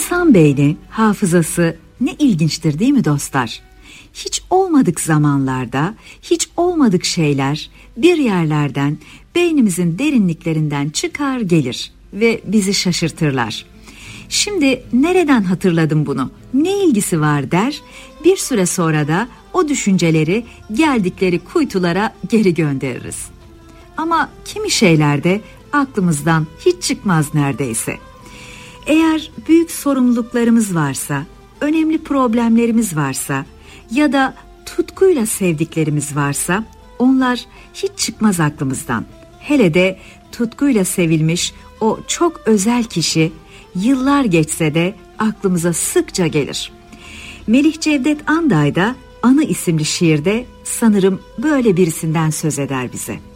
İnsan beyni, hafızası ne ilginçtir değil mi dostlar? Hiç olmadık zamanlarda, hiç olmadık şeyler bir yerlerden, beynimizin derinliklerinden çıkar gelir ve bizi şaşırtırlar. Şimdi nereden hatırladım bunu, ne ilgisi var der, bir süre sonra da o düşünceleri geldikleri kuytulara geri göndeririz. Ama kimi şeyler de aklımızdan hiç çıkmaz neredeyse. Eğer büyük sorumluluklarımız varsa, önemli problemlerimiz varsa ya da tutkuyla sevdiklerimiz varsa onlar hiç çıkmaz aklımızdan. Hele de tutkuyla sevilmiş o çok özel kişi yıllar geçse de aklımıza sıkça gelir. Melih Cevdet Anday da Anı isimli şiirde sanırım böyle birisinden söz eder bize.